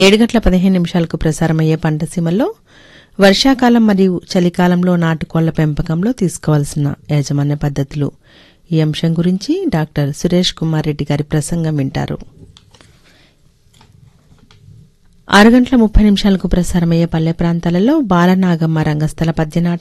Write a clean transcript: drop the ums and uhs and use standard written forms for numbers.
7:15 ప్రసారమయ్యే పంటసీమల్లో వర్షాకాలం మరియు చలికాలంలో నాటుకోళ్ల పెంపకంలో తీసుకోవాల్సిన యాజమాన్య పద్ధతులు ఈ అంశం గురించి డాక్టర్ సురేష్ కుమార్ రెడ్డి గారి ప్రసంగం వింటారు. 6:30 ప్రసారమయ్యే పల్లె ప్రాంతాలలో బాలనాగమ్మ రంగస్థల పద్యనాటకం